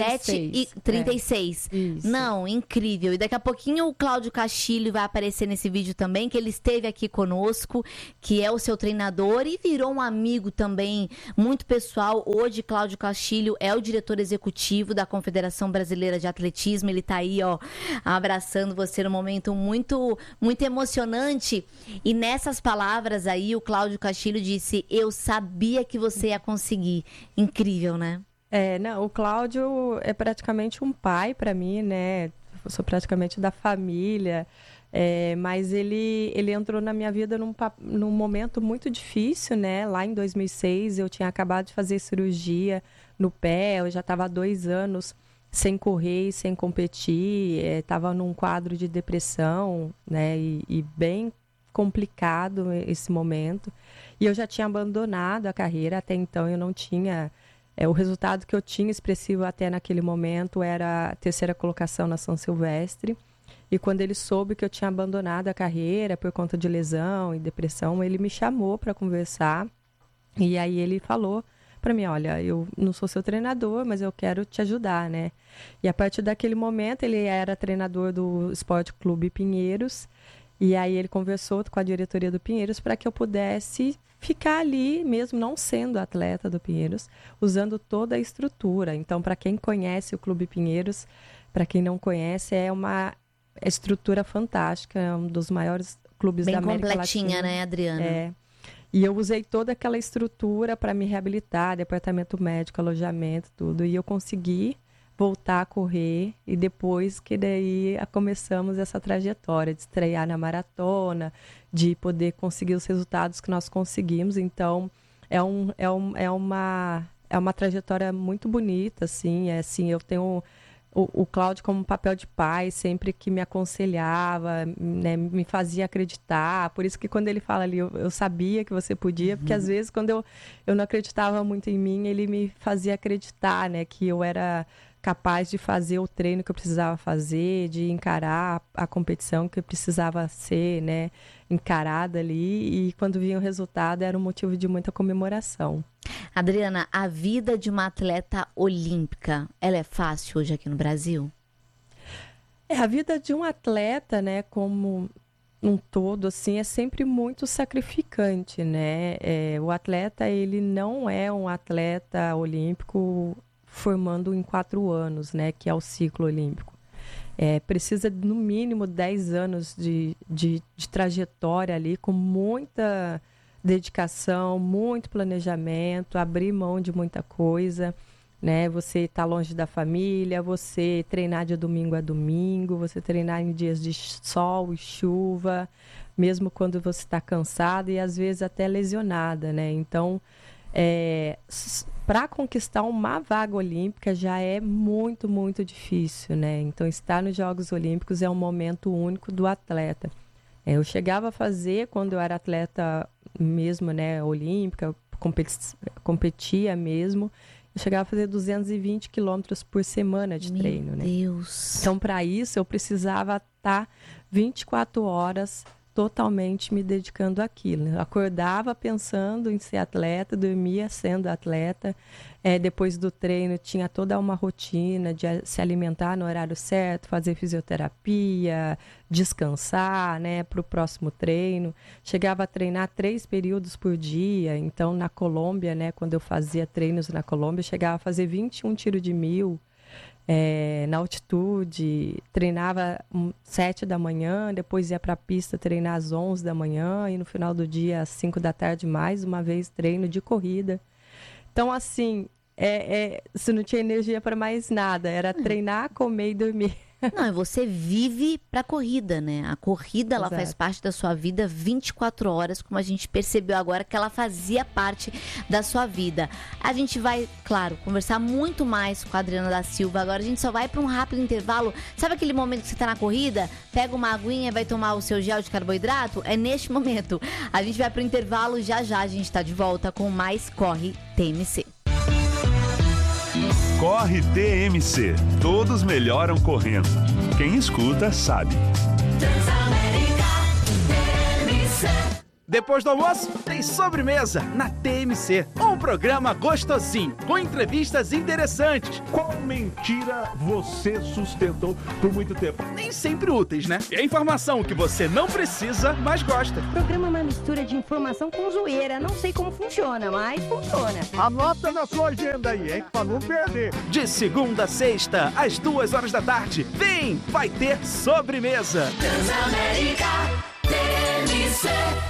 e 36. Isso. Não, incrível. E daqui a pouquinho o Cláudio Castilho vai aparecer nesse vídeo também, que ele esteve aqui conosco, que é o seu treinador e virou um amigo também muito pessoal. Hoje, Cláudio Castilho é o diretor executivo da Confederação Brasileira de Atletismo. Ele tá aí, ó, abraçando você num momento muito, muito emocionante. E nessas palavras aí, o Cláudio Castilho disse: eu sabia que você ia conseguir. Incrível, né? Não, o Cláudio é praticamente um pai para mim, né? Eu sou praticamente da família, mas ele entrou na minha vida num momento muito difícil, né? Lá em 2006, eu tinha acabado de fazer cirurgia no pé, eu já estava há 2 anos sem correr, sem competir, estava num quadro de depressão, né? E bem complicado esse momento. E eu já tinha abandonado a carreira, até então eu não tinha... o resultado que eu tinha expressivo até naquele momento era a 3ª colocação na São Silvestre. E quando ele soube que eu tinha abandonado a carreira por conta de lesão e depressão, ele me chamou para conversar. E aí ele falou para mim: olha, eu não sou seu treinador, mas eu quero te ajudar, né? E a partir daquele momento, ele era treinador do Esporte Clube Pinheiros. E aí ele conversou com a diretoria do Pinheiros para que eu pudesse ficar ali, mesmo não sendo atleta do Pinheiros, usando toda a estrutura. Então, para quem conhece o Clube Pinheiros, para quem não conhece, é uma estrutura fantástica, é um dos maiores clubes da América Latina. Bem completinha, né, Adriana? E eu usei toda aquela estrutura para me reabilitar, departamento médico, alojamento, tudo. E eu consegui voltar a correr, e depois que daí começamos essa trajetória de estrear na maratona, de poder conseguir os resultados que nós conseguimos. Então, é uma trajetória muito bonita, assim. Eu tenho o Cláudio como papel de pai, sempre que me aconselhava, né, me fazia acreditar. Por isso que quando ele fala ali, eu sabia que você podia, porque às vezes quando eu não acreditava muito em mim, ele me fazia acreditar, né, que eu era capaz de fazer o treino que eu precisava fazer, de encarar a competição que eu precisava ser, né, encarada ali. E quando vinha o resultado, era um motivo de muita comemoração. Adriana, a vida de uma atleta olímpica, ela é fácil hoje aqui no Brasil? A vida de um atleta, né, como um todo, assim, é sempre muito sacrificante, né? O atleta, ele não é um atleta olímpico formando em 4 anos, né, que é o ciclo olímpico. Precisa, no mínimo, 10 anos de trajetória ali, com muita dedicação, muito planejamento, abrir mão de muita coisa, né? Você está longe da família, você treinar de domingo a domingo, você treinar em dias de sol e chuva, mesmo quando você está cansada e às vezes até lesionada, né? Então, para conquistar uma vaga olímpica já é muito, muito difícil, né? Então, estar nos Jogos Olímpicos é um momento único do atleta. Eu chegava a fazer, quando eu era atleta mesmo, né, olímpica, competia mesmo, eu chegava a fazer 220 quilômetros por semana de treino, né? Meu Deus! Então, para isso, eu precisava estar 24 horas totalmente me dedicando àquilo. Eu acordava pensando em ser atleta, dormia sendo atleta. Depois do treino tinha toda uma rotina de se alimentar no horário certo, fazer fisioterapia, descansar, né, para o próximo treino. Chegava a treinar 3 períodos por dia. Então, na Colômbia, né, quando eu fazia treinos na Colômbia, eu chegava a fazer 21 tiros de 1000. Na altitude, treinava 7 da manhã, depois ia para a pista treinar às 11 da manhã e no final do dia às 5 da tarde mais uma vez treino de corrida. Então, assim, você não tinha energia para mais nada, era treinar, comer e dormir. Não, e você vive pra corrida, né? A corrida, ela faz parte da sua vida 24 horas, como a gente percebeu agora que ela fazia parte da sua vida. A gente vai, claro, conversar muito mais com a Adriana da Silva. Agora a gente só vai pra um rápido intervalo. Sabe aquele momento que você tá na corrida? Pega uma aguinha e vai tomar o seu gel de carboidrato? É neste momento. A gente vai pro intervalo, já a gente tá de volta com mais Corre TMC. Corre TMC. Todos melhoram correndo. Quem escuta sabe. Depois do almoço, tem sobremesa na TMC. Um programa gostosinho, com entrevistas interessantes. Qual mentira você sustentou por muito tempo? Nem sempre úteis, né? E a informação que você não precisa, mas gosta. O programa é uma mistura de informação com zoeira. Não sei como funciona, mas funciona. Anota na sua agenda aí, hein? Pra não perder. De segunda a sexta, às 2h da tarde. Vem, vai ter sobremesa. Transamérica TMC.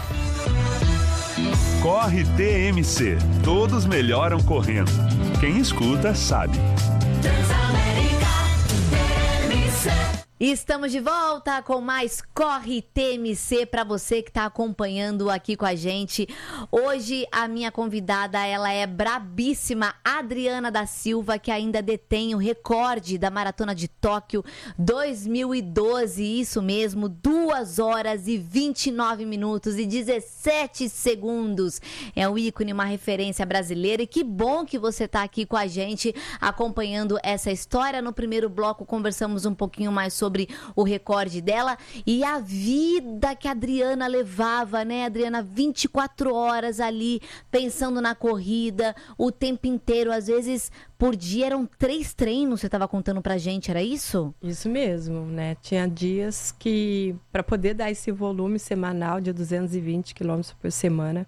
Corre TMC. Todos melhoram correndo. Quem escuta sabe. Transamérica TMC. Estamos de volta com mais Corre TMC para você que está acompanhando aqui com a gente. Hoje a minha convidada, ela é brabíssima, Adriana da Silva, que ainda detém o recorde da Maratona de Tóquio 2012. Isso mesmo, 2 horas e 29 minutos e 17 segundos. É um ícone, uma referência brasileira, e que bom que você está aqui com a gente acompanhando essa história. No primeiro bloco conversamos um pouquinho mais sobre o recorde dela e a vida que a Adriana levava, né, Adriana? 24 horas ali pensando na corrida, o tempo inteiro, às vezes por dia eram 3 treinos, você estava contando pra gente, era isso? Isso mesmo, né? Tinha dias que, para poder dar esse volume semanal de 220 quilômetros por semana,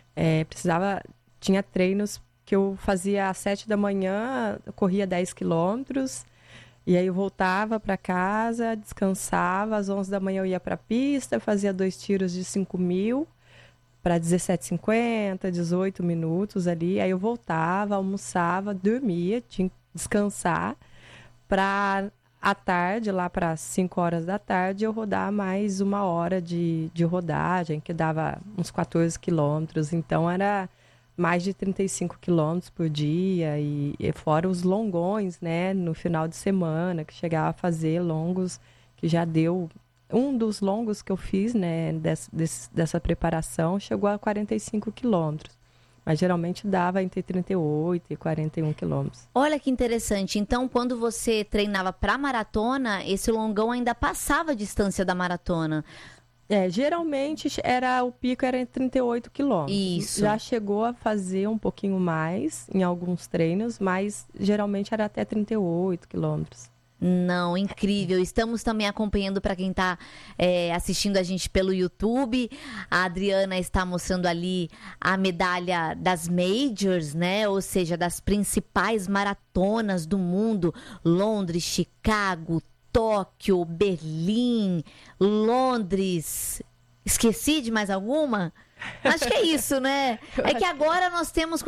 tinha treinos que eu fazia às 7 da manhã, corria 10 quilômetros. E aí eu voltava para casa, descansava, às 11 da manhã eu ia para a pista, fazia 2 tiros de 5.000 para 17h50, 18 minutos ali. Aí eu voltava, almoçava, dormia, tinha que descansar para à tarde, lá para 5 horas da tarde, eu rodar mais 1 hora de rodagem, que dava uns 14 quilômetros. Então era mais de 35 quilômetros por dia, e fora os longões, né, no final de semana, que chegava a fazer longos, que já deu... Um dos longos que eu fiz, né, dessa preparação, chegou a 45 quilômetros. Mas geralmente dava entre 38 e 41 quilômetros. Olha que interessante. Então, quando você treinava para maratona, esse longão ainda passava a distância da maratona. Geralmente o pico era em 38 quilômetros. Isso. Já chegou a fazer um pouquinho mais em alguns treinos, mas geralmente era até 38 quilômetros. Não, incrível. Estamos também acompanhando, para quem está assistindo a gente pelo YouTube. A Adriana está mostrando ali a medalha das Majors, né? Ou seja, das principais maratonas do mundo. Londres, Chicago, Tóquio, Berlim, Londres. Esqueci de mais alguma? Acho que é isso, né? É que agora nós temos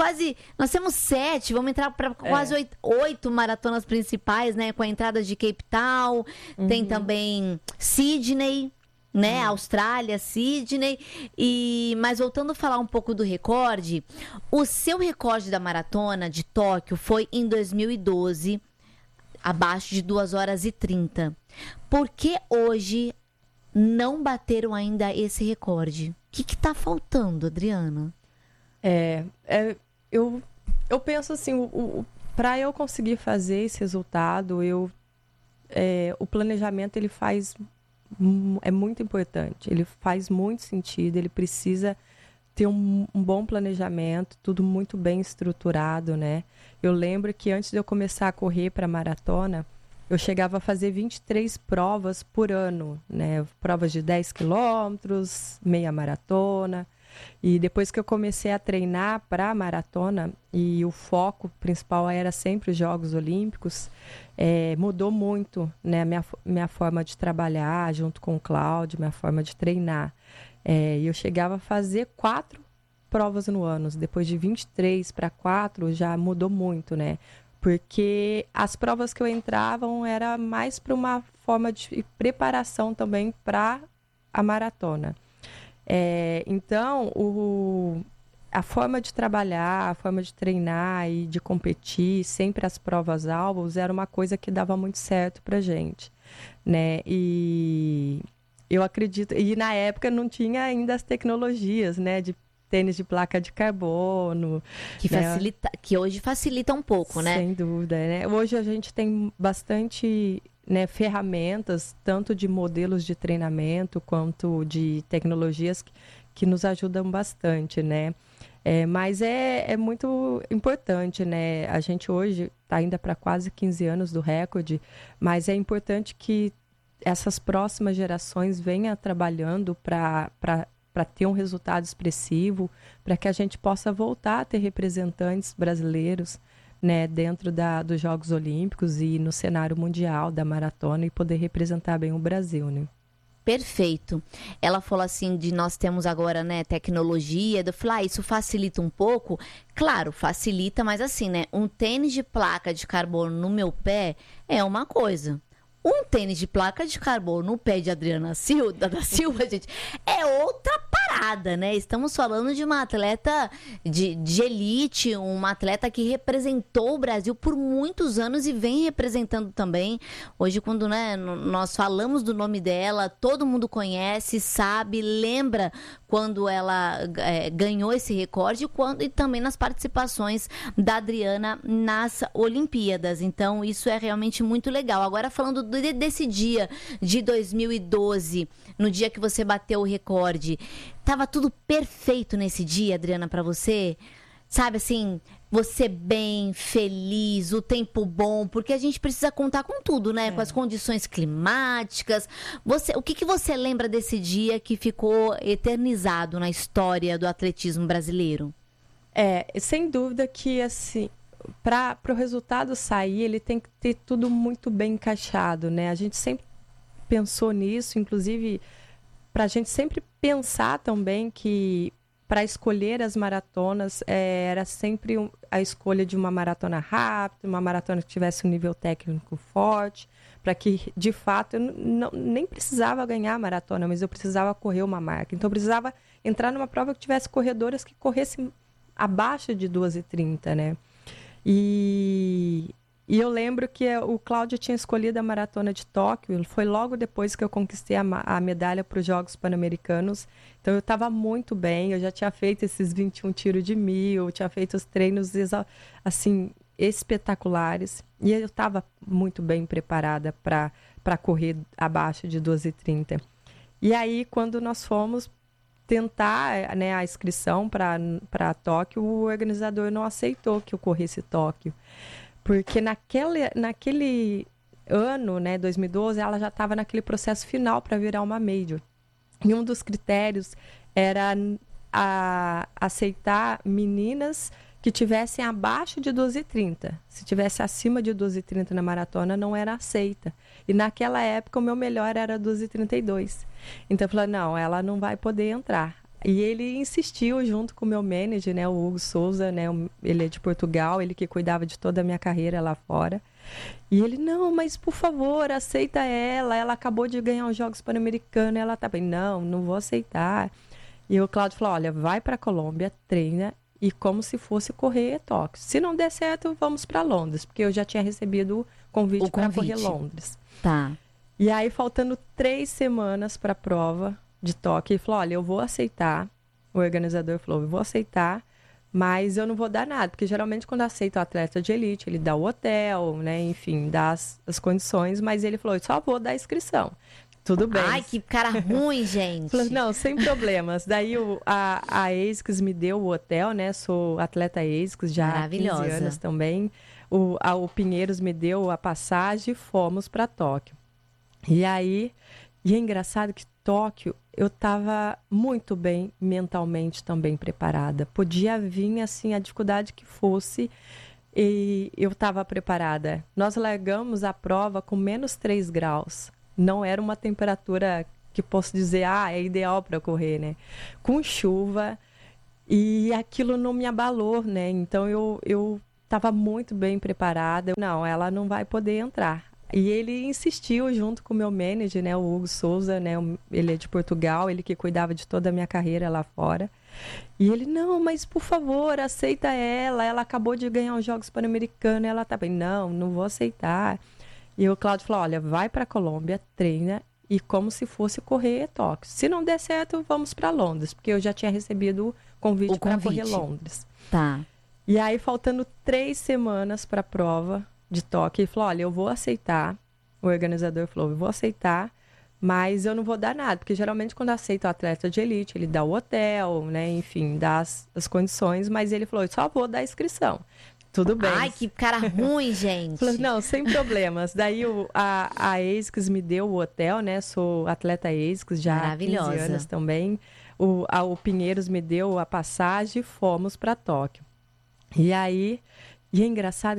7, vamos entrar para quase 8 maratonas principais, né? Com a entrada de Cape Town, tem também Sydney, né? Austrália, Sydney. Mas voltando a falar um pouco do recorde, o seu recorde da maratona de Tóquio foi em 2012, abaixo de 2 horas e 30. Por que hoje não bateram ainda esse recorde? O que está faltando, Adriana? Eu penso assim, para eu conseguir fazer esse resultado, o planejamento é muito importante. Ele faz muito sentido, ele precisa ter um bom planejamento, tudo muito bem estruturado, né? Eu lembro que antes de eu começar a correr para maratona, eu chegava a fazer 23 provas por ano, né? Provas de 10 quilômetros, meia maratona. E depois que eu comecei a treinar para a maratona, e o foco principal era sempre os Jogos Olímpicos, mudou muito, né? Minha forma de trabalhar junto com o Cláudio, minha forma de treinar. E eu chegava a fazer 4 provas no ano. Depois de 23 para 4 já mudou muito, né? porque as provas que eu entrava era mais para uma forma de preparação também para a maratona. Então, a forma de trabalhar, a forma de treinar e de competir, sempre as provas-alvos, era uma coisa que dava muito certo para a gente, né? E eu acredito... E na época não tinha ainda as tecnologias, né? De tênis de placa de carbono. Que hoje facilita um pouco, né? Sem dúvida, né? Hoje a gente tem bastante... né, ferramentas, tanto de modelos de treinamento quanto de tecnologias que nos ajudam bastante, né? Mas é muito importante, né? A gente hoje está ainda para quase 15 anos do recorde, mas é importante que essas próximas gerações venham trabalhando para ter um resultado expressivo, para que a gente possa voltar a ter representantes brasileiros, né, dentro dos Jogos Olímpicos e no cenário mundial da maratona e poder representar bem o Brasil, né? Perfeito. Ela falou assim, de nós temos agora, né, tecnologia. Eu falei, isso facilita um pouco? Claro, facilita, mas assim, né, um tênis de placa de carbono no meu pé é uma coisa. Um tênis de placa de carbono no pé de Adriana da Silva, gente, é outra parada, né? Estamos falando de uma atleta de elite, uma atleta que representou o Brasil por muitos anos e vem representando também. Hoje, quando, né, nós falamos do nome dela, todo mundo conhece, sabe, lembra quando ela ganhou esse recorde e também nas participações da Adriana nas Olimpíadas. Então, isso é realmente muito legal. Agora, falando desse dia de 2012, no dia que você bateu o recorde, tava tudo perfeito nesse dia, Adriana, para você? Sabe, assim, você bem, feliz, o tempo bom, porque a gente precisa contar com tudo, né? Com as condições climáticas. O que você lembra desse dia que ficou eternizado na história do atletismo brasileiro? Sem dúvida que, assim, para o resultado sair, ele tem que ter tudo muito bem encaixado, né? A gente sempre pensou nisso, inclusive, para a gente sempre pensar também que para escolher as maratonas era sempre a escolha de uma maratona rápida, uma maratona que tivesse um nível técnico forte, para que, de fato, eu nem precisava ganhar a maratona, mas eu precisava correr uma marca. Então, eu precisava entrar numa prova que tivesse corredoras que corressem abaixo de 2h30, né? E eu lembro que o Cláudio tinha escolhido a maratona de Tóquio, foi logo depois que eu conquistei a medalha para os Jogos Pan-Americanos. Então eu estava muito bem, eu já tinha feito esses 21 tiros de 1000, tinha feito os treinos assim, espetaculares. E eu estava muito bem preparada para correr abaixo de 2h30. E aí, quando nós fomos tentar, né, a inscrição para Tóquio, o organizador não aceitou que eu corresse Tóquio. Porque naquele ano, né, 2012, ela já estava naquele processo final para virar uma major. E um dos critérios era aceitar meninas que tivessem abaixo de 2h30. Se tivesse acima de 2h30 na maratona, não era aceita. E naquela época, o meu melhor era 2h32. Então, eu falei, não, ela não vai poder entrar. E ele insistiu junto com o meu manager, né, o Hugo Souza, né, ele é de Portugal, ele que cuidava de toda a minha carreira lá fora. E ele, não, mas por favor, aceita ela acabou de ganhar os Jogos Pan-Americanos, ela tá bem, não vou aceitar. E o Cláudio falou, olha, vai para a Colômbia, treina, e como se fosse correr Tóquio. Se não der certo, vamos para Londres, porque eu já tinha recebido o convite para correr Londres. Tá. E aí, faltando 3 semanas para a prova de Tóquio, ele falou, olha, eu vou aceitar. O organizador falou, eu vou aceitar, mas eu não vou dar nada, porque geralmente quando aceita o atleta de elite, ele dá o hotel, né, enfim, dá as condições, mas ele falou, eu só vou dar a inscrição. Tudo bem. Ai, que cara ruim, gente. Falei, não, sem problemas. Daí a ASICS me deu o hotel, né? Sou atleta ASICS já há 15 anos também. O Pinheiros me deu a passagem e fomos para Tóquio. E aí, e é engraçado que Tóquio, eu estava muito bem mentalmente também preparada. Podia vir, assim, a dificuldade que fosse, e eu estava preparada. Nós largamos a prova com menos 3 graus. Não era uma temperatura que posso dizer, é ideal para correr, né? Com chuva, e aquilo não me abalou, né? Então eu estava muito bem preparada. Não, ela não vai poder entrar. E ele insistiu junto com o meu manager, né, o Hugo Souza, né, ele é de Portugal, ele que cuidava de toda a minha carreira lá fora. E ele, não, mas por favor, aceita ela acabou de ganhar os Jogos Pan-Americanos, ela tá bem. Não vou aceitar. E o Cláudio falou, olha, vai para a Colômbia, treina, e como se fosse correr Tóquio. Se não der certo, vamos para Londres, porque eu já tinha recebido o convite para correr Londres. Tá. E aí, faltando 3 semanas para a prova de Tóquio, ele falou, olha, eu vou aceitar. O organizador falou, eu vou aceitar, mas eu não vou dar nada, porque geralmente quando aceita o atleta de elite, ele dá o hotel, né, enfim, dá as condições, mas ele falou, eu só vou dar a inscrição. Tudo bem. Ai, que cara ruim, gente. Falei, não, sem problemas. Daí a ASICS me deu o hotel, né? Sou atleta ASICS já há 15 anos também. O Pinheiros me deu a passagem e fomos para Tóquio. E aí, e é engraçado